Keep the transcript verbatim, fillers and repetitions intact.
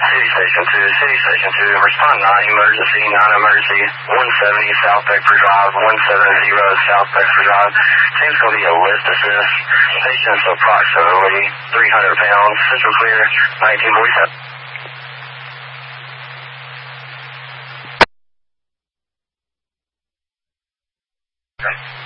City Station two, City Station two, respond non-emergency, non-emergency, one seventy South Beckford Drive, one seventy South Beckford Drive. Seems going to be a lift assist. Patient's approximately three hundred pounds. Central clear, nineteen forty-seven. Okay.